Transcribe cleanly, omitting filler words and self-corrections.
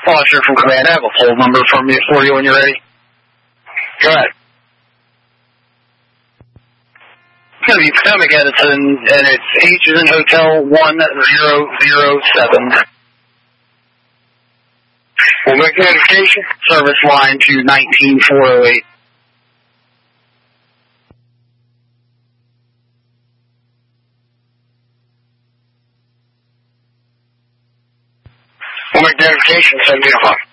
Foster from Command. I have a poll number for you when you're ready. Go ahead. It's going to be Potomac Edison, and it's H is in Hotel 1007. We'll make notification. Service line to 19408. We'll make notification, 7 o'clock.